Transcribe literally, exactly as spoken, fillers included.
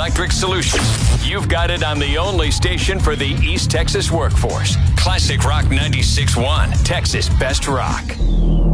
Electric Solutions. You've got it on the only station for the East Texas workforce. Classic Rock ninety-six point one, Texas Best Rock.